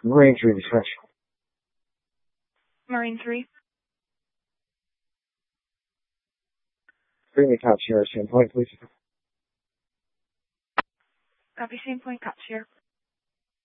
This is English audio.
Marine 3 dispatch. Marine 3. Bring me cops here, same point, please. Copy, same point, cops here.